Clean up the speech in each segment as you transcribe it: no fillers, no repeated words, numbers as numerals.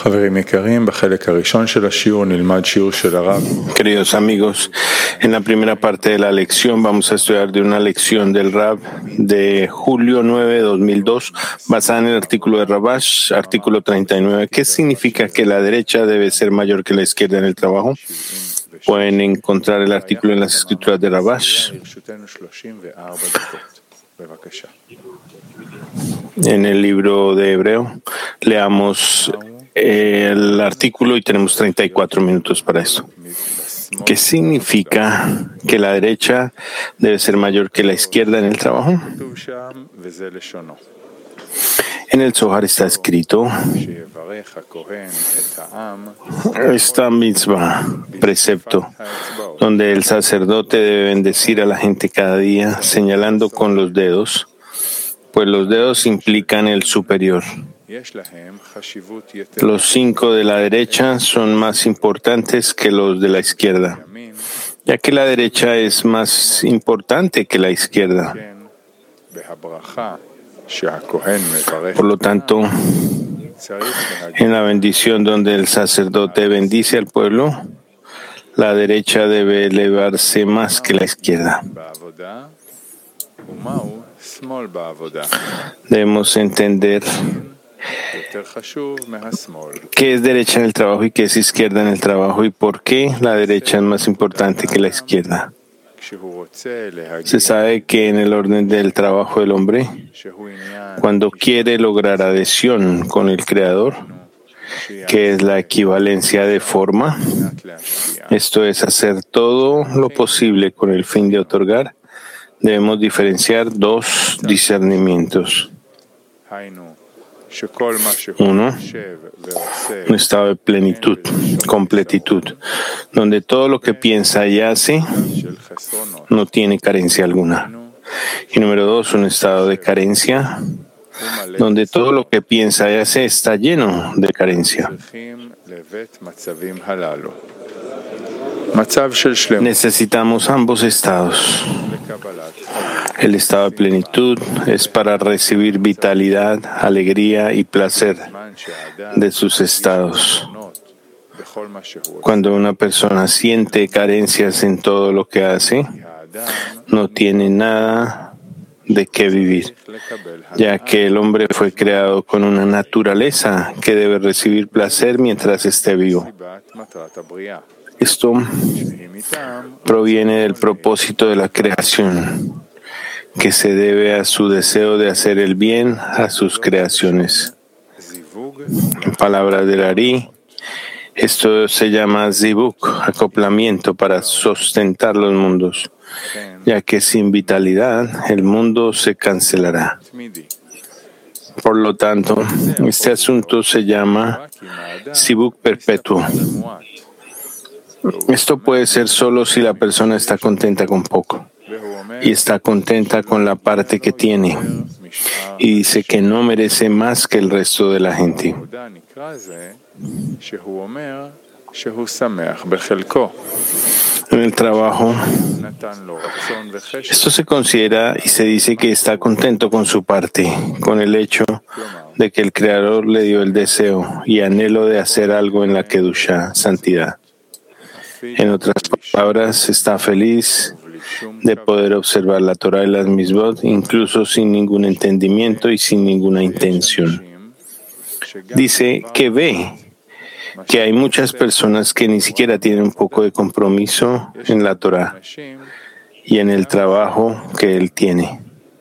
Queridos amigos, en la primera parte de la lección vamos a estudiar de una lección del Rab de julio 9, 2002, basada en el artículo de Rabash, artículo 39. ¿Qué significa que la derecha debe ser mayor que la izquierda en el trabajo? Pueden encontrar el artículo en las escrituras de Rabash. En el libro de Hebreo, leamos el artículo y tenemos 34 minutos para esto. ¿Qué significa que la derecha debe ser mayor que la izquierda en el trabajo? En el Zohar está escrito esta misma precepto, donde el sacerdote debe bendecir a la gente cada día, señalando con los dedos, pues los dedos implican el superior. Los 5 de la derecha son más importantes que los de la izquierda, ya que la derecha es más importante que la izquierda. Por lo tanto, en la bendición donde el sacerdote bendice al pueblo, la derecha debe elevarse más que la izquierda. Debemos entender qué es derecha en el trabajo y qué es izquierda en el trabajo y por qué la derecha es más importante que la izquierda. Se sabe que en el orden del trabajo del hombre, cuando quiere lograr adhesión con el Creador, que es la equivalencia de forma, esto es hacer todo lo posible con el fin de otorgar, debemos diferenciar 2 discernimientos. Uno, un estado de plenitud, completitud, donde todo lo que piensa y hace no tiene carencia alguna. Y número 2, un estado de carencia, donde todo lo que piensa y hace está lleno de carencia. Necesitamos ambos estados. El estado de plenitud es para recibir vitalidad, alegría y placer de sus estados. Cuando una persona siente carencias en todo lo que hace, no tiene nada de qué vivir, ya que el hombre fue creado con una naturaleza que debe recibir placer mientras esté vivo. Esto proviene del propósito de la creación, que se debe a su deseo de hacer el bien a sus creaciones. En palabras del Ari, esto se llama zivuk, acoplamiento para sustentar los mundos, ya que sin vitalidad el mundo se cancelará. Por lo tanto, este asunto se llama zivuk perpetuo. Esto puede ser solo si la persona está contenta con poco y está contenta con la parte que tiene y dice que no merece más que el resto de la gente. En el trabajo, esto se considera y se dice que está contento con su parte, con el hecho de que el Creador le dio el deseo y anhelo de hacer algo en la Kedushá, santidad. En otras palabras, está feliz de poder observar la Torah y las Mitzvot, incluso sin ningún entendimiento y sin ninguna intención. Dice que ve que hay muchas personas que ni siquiera tienen un poco de compromiso en la Torah y en el trabajo que él tiene.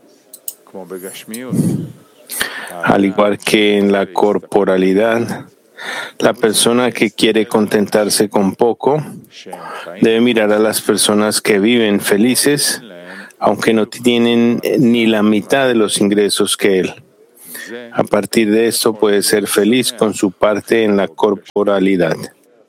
Al igual que en la corporalidad, la persona que quiere contentarse con poco debe mirar a las personas que viven felices, aunque no tienen ni la mitad de los ingresos que él. A partir de esto puede ser feliz con su parte en la corporalidad.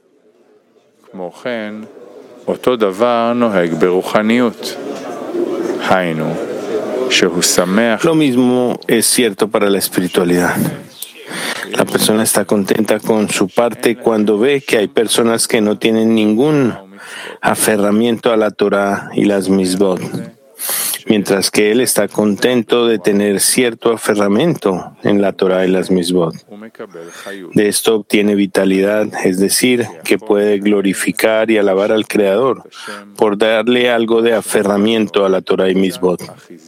Lo mismo es cierto para la espiritualidad. La persona está contenta con su parte cuando ve que hay personas que no tienen ningún aferramiento a la Torah y las Mitzvot. mientras que él está contento de tener cierto aferramiento en la Torah y las Mitzvot. De esto obtiene vitalidad, es decir, que puede glorificar y alabar al Creador por darle algo de aferramiento a la Torah y Mitzvot.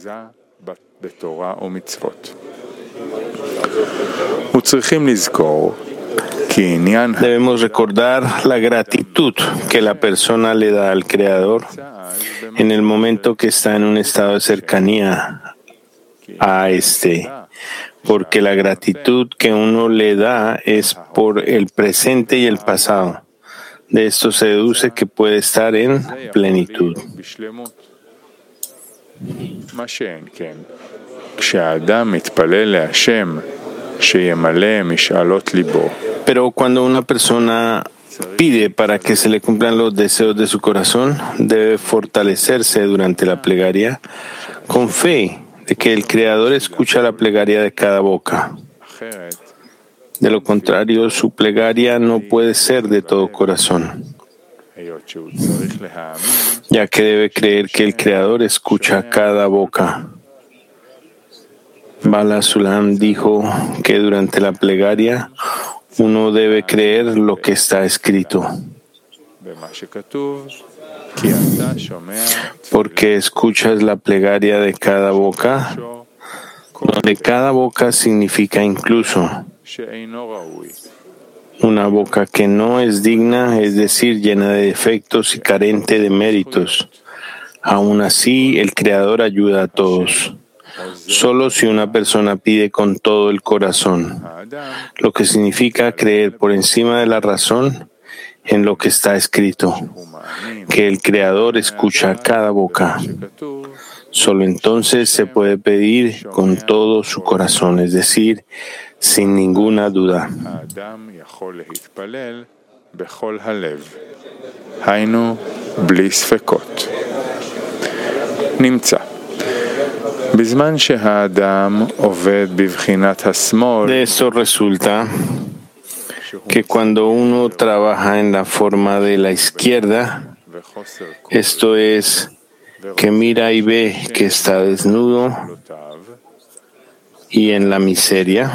Debemos recordar la gratitud que la persona le da al Creador en el momento que está en un estado de cercanía a porque la gratitud que uno le da es por el presente y el pasado. De esto se deduce que puede estar en plenitud. Pero cuando una persona pide para que se le cumplan los deseos de su corazón, debe fortalecerse durante la plegaria con fe de que el Creador escucha la plegaria de cada boca. De lo contrario, su plegaria no puede ser de todo corazón, ya que debe creer que el Creador escucha cada boca. Bala Sulam dijo que durante la plegaria uno debe creer lo que está escrito, porque escuchas la plegaria de cada boca, donde cada boca significa incluso una boca que no es digna, es decir, llena de defectos y carente de méritos. Aún así, el Creador ayuda a todos. Solo si una persona pide con todo el corazón, lo que significa creer por encima de la razón en lo que está escrito, que el Creador escucha cada boca. Solo entonces se puede pedir con todo su corazón, es decir, sin ninguna duda. De esto resulta que cuando uno trabaja en la forma de la izquierda, esto es, que mira y ve que está desnudo y en la miseria,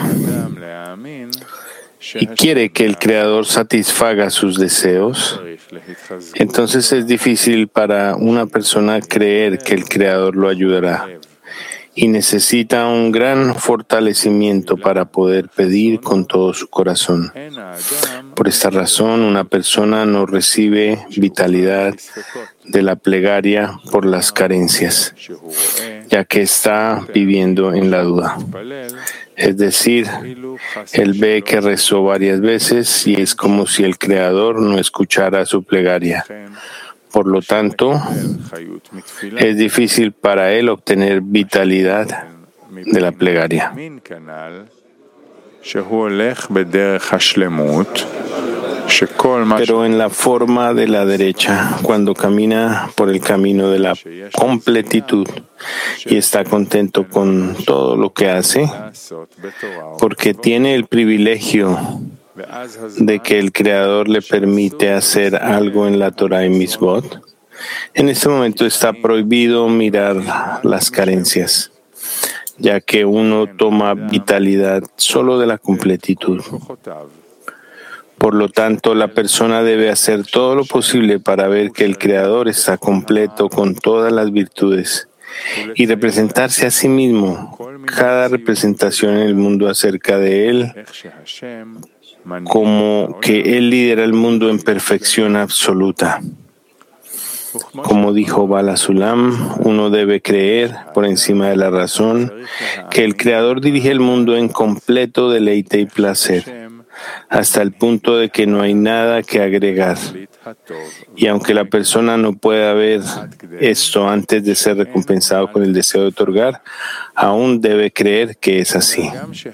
y quiere que el Creador satisfaga sus deseos, entonces es difícil para una persona creer que el Creador lo ayudará y necesita un gran fortalecimiento para poder pedir con todo su corazón. Por esta razón, una persona no recibe vitalidad de la plegaria por las carencias, ya que está viviendo en la duda. Es decir, él ve que rezó varias veces y es como si el Creador no escuchara su plegaria. Por lo tanto, es difícil para él obtener vitalidad de la plegaria. Pero en la forma de la derecha, cuando camina por el camino de la completitud y está contento con todo lo que hace, porque tiene el privilegio de que el Creador le permite hacer algo en la Torah y Mitzvot, en este momento está prohibido mirar las carencias, ya que uno toma vitalidad solo de la completitud. Por lo tanto, la persona debe hacer todo lo posible para ver que el Creador está completo con todas las virtudes y representarse a sí mismo, cada representación en el mundo acerca de Él, como que Él lidera el mundo en perfección absoluta. Como dijo Bala Sulam, uno debe creer, por encima de la razón, que el Creador dirige el mundo en completo deleite y placer, hasta el punto de que no hay nada que agregar. Y aunque la persona no pueda ver esto antes de ser recompensado con el deseo de otorgar, aún debe creer que es así.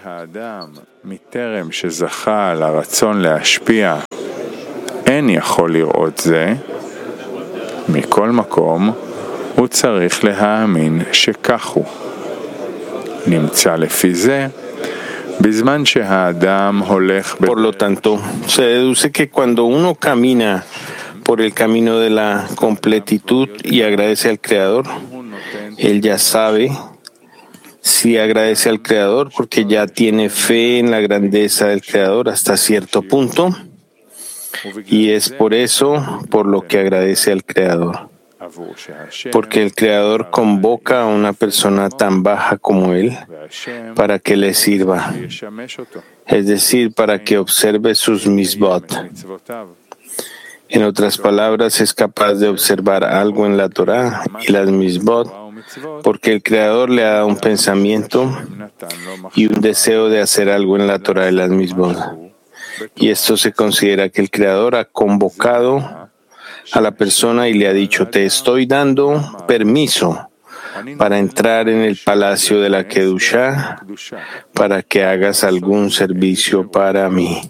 Por lo tanto, se deduce que cuando uno camina por el camino de la completitud y agradece al Creador, Él ya sabe si agradece al Creador porque ya tiene fe en la grandeza del Creador hasta cierto punto, y es por eso por lo que agradece al Creador. Porque el Creador convoca a una persona tan baja como él para que le sirva, es decir, para que observe sus misbot. En otras palabras, es capaz de observar algo en la Torá y las misbot, porque el Creador le ha dado un pensamiento y un deseo de hacer algo en la Torá y las misbot. Y esto se considera que el Creador ha convocado a la persona y le ha dicho: te estoy dando permiso para entrar en el palacio de la Kedushá para que hagas algún servicio para mí.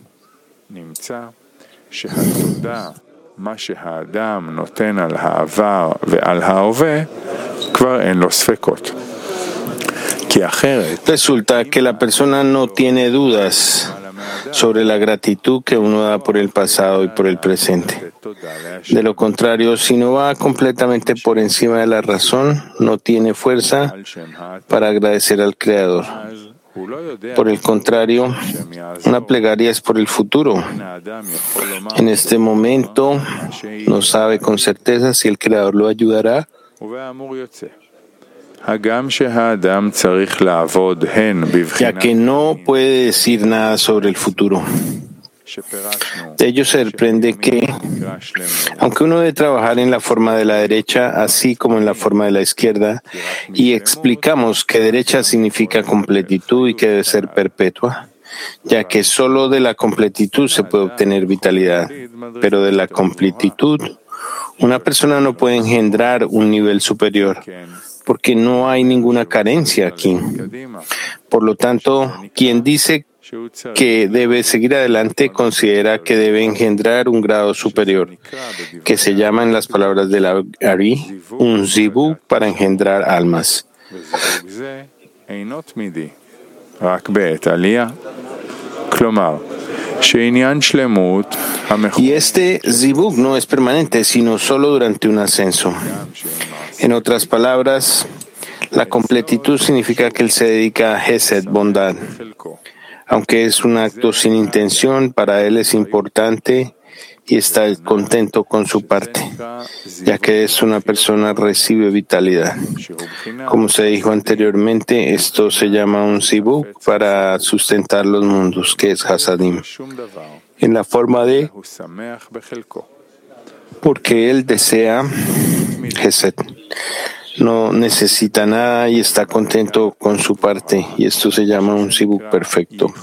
Resulta que la persona no tiene dudas sobre la gratitud que uno da por el pasado y por el presente. De lo contrario, si no va completamente por encima de la razón, no tiene fuerza para agradecer al Creador. Por el contrario, una plegaria es por el futuro. En este momento no sabe con certeza si el Creador lo ayudará, ya que no puede decir nada sobre el futuro. De ello se sorprende que, aunque uno debe trabajar en la forma de la derecha, así como en la forma de la izquierda, y explicamos que derecha significa completitud y que debe ser perpetua, ya que solo de la completitud se puede obtener vitalidad, pero de la completitud una persona no puede engendrar un nivel superior, porque no hay ninguna carencia aquí. Por lo tanto, quien dice que debe seguir adelante considera que debe engendrar un grado superior, que se llama, en las palabras del Ari, un zibuk para engendrar almas. Y este zibuk no es permanente, sino solo durante un ascenso. En otras palabras, la completitud significa que él se dedica a Hesed, bondad. Aunque es un acto sin intención, para él es importante y está contento con su parte, ya que es una persona recibe vitalidad. Como se dijo anteriormente, esto se llama un zibuk para sustentar los mundos, que es Hasadim, en la forma de porque él desea Hesed. No necesita nada y está contento con su parte, y esto se llama un zibuk perfecto.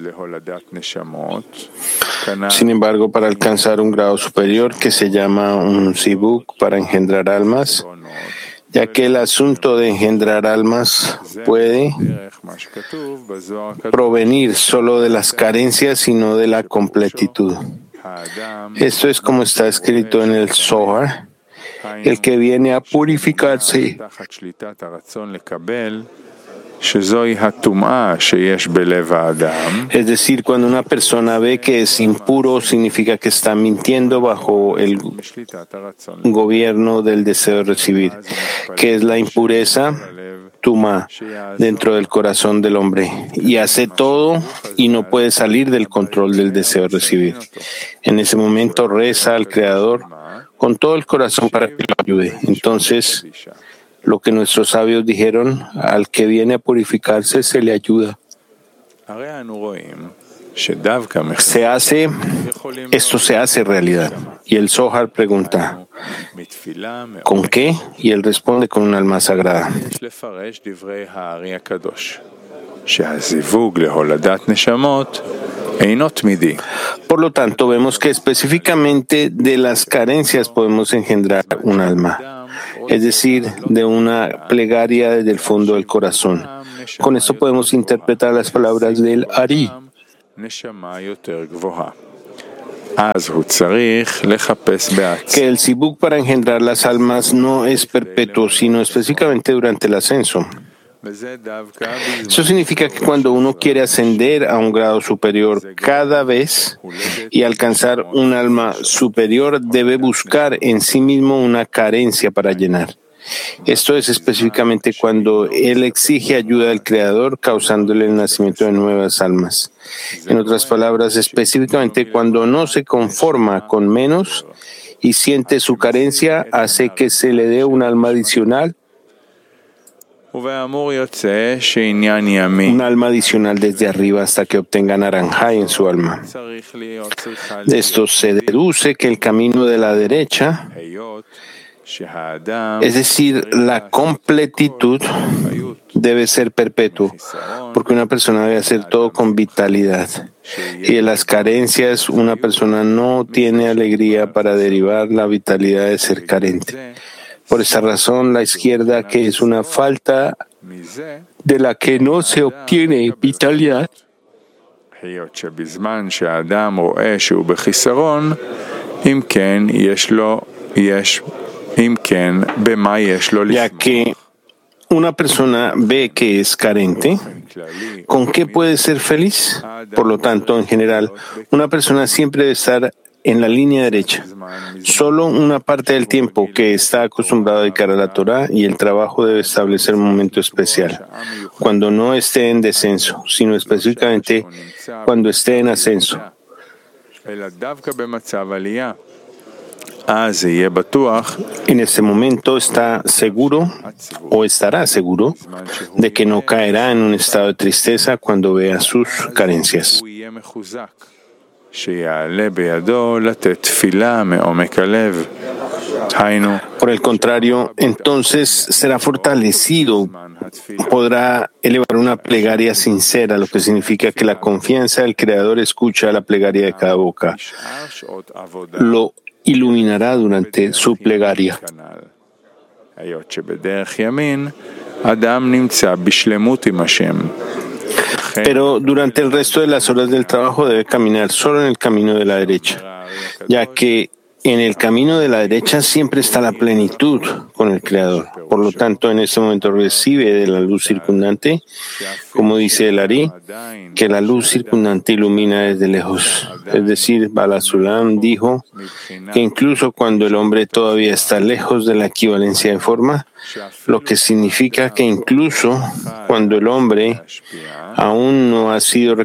Sin embargo, para alcanzar un grado superior, que se llama un zibuk para engendrar almas, ya que el asunto de engendrar almas puede provenir solo de las carencias y no de la completitud. Esto es como está escrito en el Zohar: el que viene a purificarse. Es decir, cuando una persona ve que es impuro, significa que está mintiendo bajo el gobierno del deseo de recibir, que es la impureza, tuma, dentro del corazón del hombre, y hace todo y no puede salir del control del deseo de recibir. En ese momento reza al Creador con todo el corazón para que lo ayude. Entonces, lo que nuestros sabios dijeron: al que viene a purificarse se le ayuda. Esto se hace realidad. Y el Zohar pregunta: ¿con qué? Y él responde: con un alma sagrada. Por lo tanto, vemos que específicamente de las carencias podemos engendrar un alma, es decir, de una plegaria desde el fondo del corazón. Con esto podemos interpretar las palabras del Ari. Que el zibuk para engendrar las almas no es perpetuo, sino específicamente durante el ascenso. Eso significa que cuando uno quiere ascender a un grado superior cada vez y alcanzar un alma superior, debe buscar en sí mismo una carencia para llenar. Esto es específicamente cuando él exige ayuda del Creador, causándole el nacimiento de nuevas almas. En otras palabras, específicamente cuando no se conforma con menos y siente su carencia, hace que se le dé un alma adicional, desde arriba hasta que obtenga naranjá en su alma. De esto se deduce que el camino de la derecha, es decir, la completitud, debe ser perpetuo, porque una persona debe hacer todo con vitalidad. Y de las carencias, una persona no tiene alegría para derivar la vitalidad de ser carente. Por esa razón, la izquierda, que es una falta de la que no se obtiene vitalidad, ya que una persona ve que es carente, ¿con qué puede ser feliz? Por lo tanto, en general, una persona siempre debe estar en la línea derecha. Solo una parte del tiempo que está acostumbrado a dedicar a la Torah, y el trabajo debe establecer un momento especial, cuando no esté en descenso, sino específicamente cuando esté en ascenso. En este momento está seguro o estará seguro de que no caerá en un estado de tristeza cuando vea sus carencias. Por el contrario, entonces será fortalecido, podrá elevar una plegaria sincera, lo que significa que la confianza del Creador escucha la plegaria de cada boca. Lo iluminará durante su plegaria. Pero durante el resto de las horas del trabajo debe caminar solo en el camino de la derecha, ya que en el camino de la derecha siempre está la plenitud con el Creador. Por lo tanto, en este momento recibe de la luz circundante, como dice el Ari, que la luz circundante ilumina desde lejos. Es decir, Bala Sulam dijo que incluso cuando el hombre todavía está lejos de la equivalencia de forma, lo que significa que incluso cuando el hombre aún no ha sido